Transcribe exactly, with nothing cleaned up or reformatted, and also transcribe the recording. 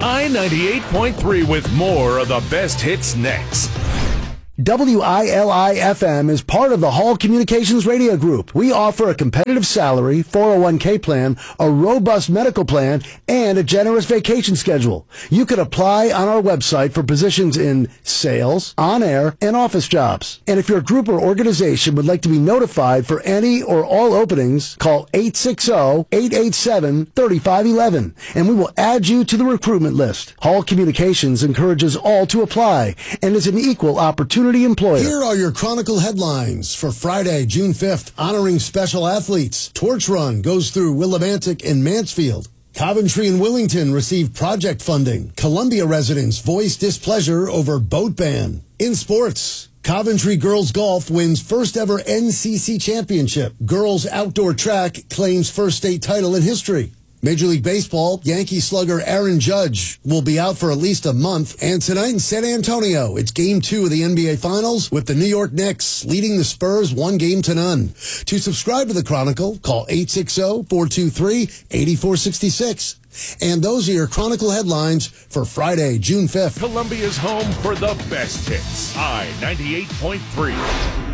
I ninety-eight point three with more of the best hits next. W I L I F M is part of the Hall Communications Radio Group. We offer a competitive salary, four oh one k plan, a robust medical plan, and a generous vacation schedule. You can apply on our website for positions in sales, on-air, and office jobs. And if your group or organization would like to be notified for any or all openings, call eight six zero, eight eight seven, three five one one, and we will add you to the recruitment list. Hall Communications encourages all to apply and is an equal opportunity employer. Here are your Chronicle headlines for Friday, June fifth, honoring special athletes. Torch Run goes through Willimantic and Mansfield. Coventry and Willington receive project funding. Columbia residents voice displeasure over boat ban. In sports, Coventry Girls Golf wins first ever N C C championship. Girls Outdoor Track claims first state title in history. Major League Baseball, Yankee slugger Aaron Judge will be out for at least a month. And tonight in San Antonio, it's game two of the N B A Finals with the New York Knicks leading the Spurs one game to none. To subscribe to the Chronicle, call eight six zero, four two three, eight four six six. And those are your Chronicle headlines for Friday, June fifth. Columbia's home for the best hits. I ninety-eight point three.